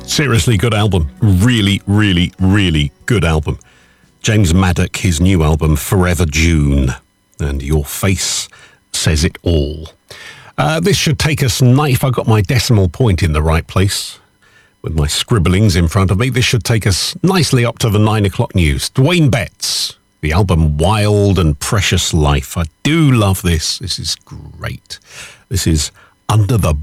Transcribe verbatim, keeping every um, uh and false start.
Seriously good album. Really, really, really good album. James Maddock, his new album, Forever June. And Your Face Says It All. Uh, this should take us, if I got my decimal point in the right place, with my scribblings in front of me, this should take us nicely up to the nine o'clock news. Dwayne Betts, the album Wild and Precious Life. I do love this. This is great. This is Under the